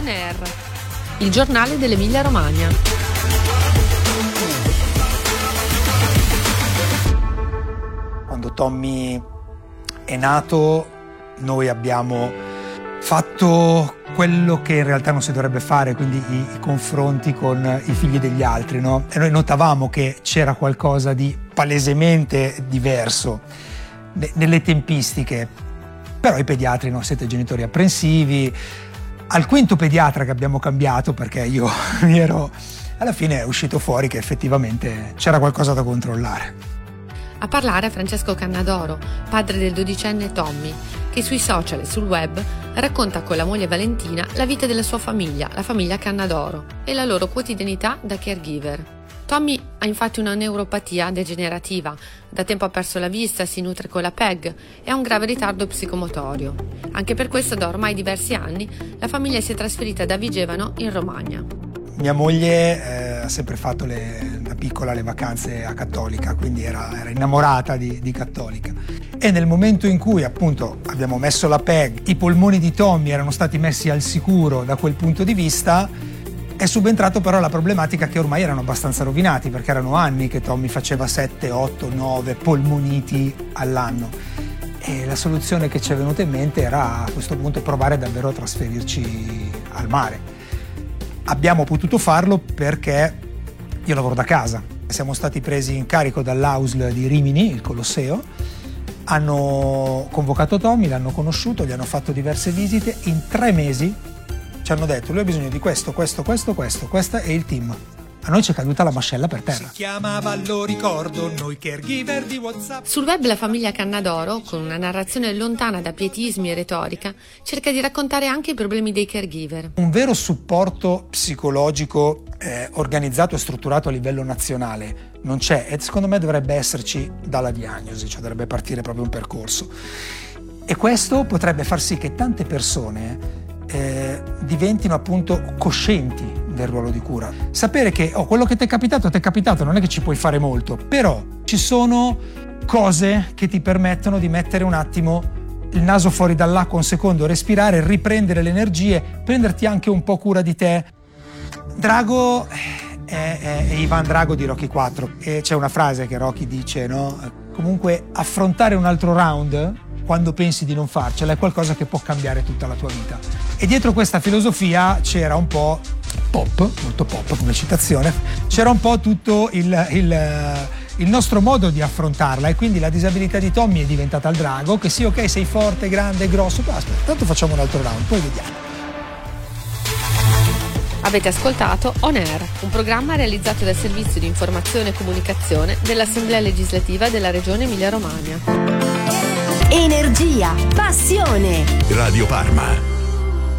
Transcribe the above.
On Air, il giornale dell'Emilia Romagna. Quando Tommy è nato, noi abbiamo fatto quello che in realtà non si dovrebbe fare, quindi i confronti con i figli degli altri, no? E noi notavamo che c'era qualcosa di palesemente diverso nelle tempistiche, però i pediatri, no, siete genitori apprensivi. Al quinto pediatra che abbiamo cambiato, perché io alla fine è uscito fuori che effettivamente c'era qualcosa da controllare. A parlare Francesco Cannadoro, padre del 12enne Tommy, che sui social e sul web racconta con la moglie Valentina la vita della sua famiglia, la famiglia Cannadoro, e la loro quotidianità da caregiver. Tommy ha infatti una neuropatia degenerativa, da tempo ha perso la vista, si nutre con la PEG e ha un grave ritardo psicomotorio. Anche per questo da ormai diversi anni la famiglia si è trasferita da Vigevano in Romagna. Mia moglie ha sempre fatto da piccola le vacanze a Cattolica, quindi era innamorata di Cattolica. E nel momento in cui appunto abbiamo messo la PEG, i polmoni di Tommy erano stati messi al sicuro da quel punto di vista, è subentrato però la problematica che ormai erano abbastanza rovinati, perché erano anni che Tommy faceva 7, 8, 9 polmoniti all'anno. E la soluzione che ci è venuta in mente era a questo punto provare davvero a trasferirci al mare. Abbiamo potuto farlo perché io lavoro da casa. Siamo stati presi in carico dall'AUSL di Rimini, il Colosseo. Hanno convocato Tommy, l'hanno conosciuto, gli hanno fatto diverse visite. In 3 mesi ci hanno detto: lui ha bisogno di questo è il team. A noi ci è caduta la mascella per terra. Si chiamava, lo ricordo, noi caregiver di WhatsApp. Sul web la famiglia Cannadoro, con una narrazione lontana da pietismi e retorica, cerca di raccontare anche i problemi dei caregiver. Un vero supporto psicologico organizzato e strutturato a livello nazionale non c'è, e secondo me dovrebbe esserci dalla diagnosi, cioè dovrebbe partire proprio un percorso. E questo potrebbe far sì che tante persone diventino appunto coscienti del ruolo di cura. Sapere che quello che ti è capitato, non è che ci puoi fare molto, però ci sono cose che ti permettono di mettere un attimo il naso fuori dall'acqua, un secondo, respirare, riprendere le energie, prenderti anche un po' cura di te. Drago è Ivan Drago di Rocky 4 e c'è una frase che Rocky dice, no? Comunque affrontare un altro round quando pensi di non farcela è qualcosa che può cambiare tutta la tua vita. E dietro questa filosofia c'era un po' molto pop come citazione, c'era un po' tutto il nostro modo di affrontarla, e quindi la disabilità di Tommy è diventata il drago, che sì, ok, sei forte, grande, grosso, però aspetta, tanto facciamo un altro round, poi vediamo. Avete ascoltato On Air, un programma realizzato dal Servizio di Informazione e Comunicazione dell'Assemblea Legislativa della Regione Emilia Romagna. Energia, passione. Radio Parma.